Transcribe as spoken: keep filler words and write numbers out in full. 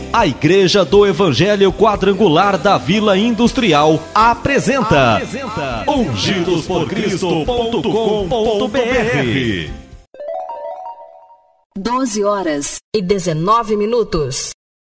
A Igreja do Evangelho Quadrangular da Vila Industrial apresenta, apresenta ungidos por cristo ponto com ponto b r. doze horas e dezenove minutos.